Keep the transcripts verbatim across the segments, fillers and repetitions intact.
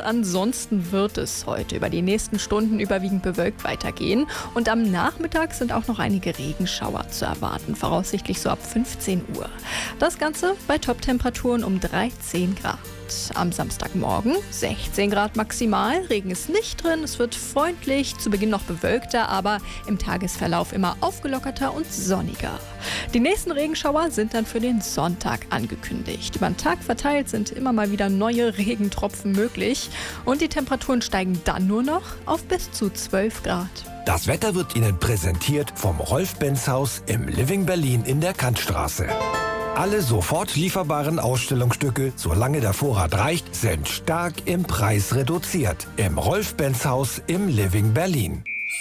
ansonsten wird es heute über die nächsten Stunden überwiegend bewölkt weitergehen. Und am Nachmittag sind auch noch einige Regenschauer zu erwarten, voraussichtlich so ab fünfzehn Uhr. Das Ganze bei Toptemperaturen um dreizehn Grad. Am Samstagmorgen sechzehn Grad maximal, Regen ist nicht drin, es wird freundlich, zu Beginn noch bewölkter, aber im Tagesverlauf immer aufgelockerter und sonniger. Die nächsten Regenschauer sind dann für den Sonntag angekündigt. Über den Tag verteilt sind immer mal wieder neue Regentropfen möglich und die Temperaturen steigen dann nur noch auf bis zu zwölf Grad. Das Wetter wird Ihnen präsentiert vom Rolf-Benz-Haus im Living Berlin in der Kantstraße. Alle sofort lieferbaren Ausstellungsstücke, solange der Vorrat reicht, sind stark im Preis reduziert. Im Rolf-Benz-Haus im Living Berlin.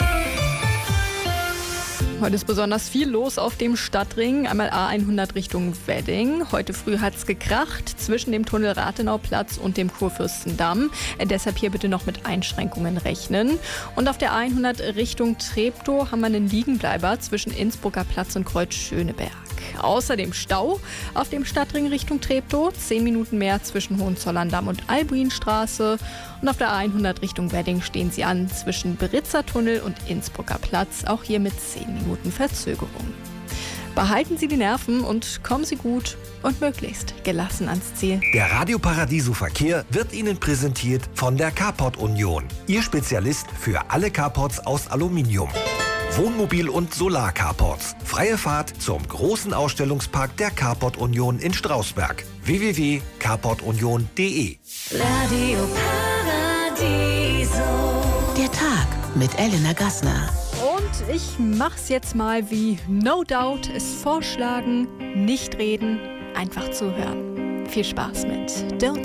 Heute ist besonders viel los auf dem Stadtring. Einmal A hundert Richtung Wedding. Heute früh hat es gekracht zwischen dem Tunnel Rathenauplatz und dem Kurfürstendamm. Äh, deshalb hier bitte noch mit Einschränkungen rechnen. Und auf der A hundert Richtung Treptow haben wir einen Liegenbleiber zwischen Innsbrucker Platz und Kreuz Schöneberg. Außerdem Stau auf dem Stadtring Richtung Treptow, zehn Minuten mehr zwischen Hohenzollern-Damm und Albuinstraße. Und auf der A hundert Richtung Wedding stehen sie an zwischen Britzer Tunnel und Innsbrucker Platz, auch hier mit zehn Minuten Verzögerung. Behalten Sie die Nerven und kommen Sie gut und möglichst gelassen ans Ziel. Der Radio Paradiso Verkehr wird Ihnen präsentiert von der Carport Union. Ihr Spezialist für alle Carports aus Aluminium. Wohnmobil- und Solar-Carports. Freie Fahrt zum großen Ausstellungspark der Carport Union in Strausberg. w w w punkt carport union punkt d e Radio Paradiso. Der Tag mit Elena Gassner. Und ich mach's jetzt mal wie No Doubt es vorschlagen, nicht reden, einfach zuhören. Viel Spaß mit Don't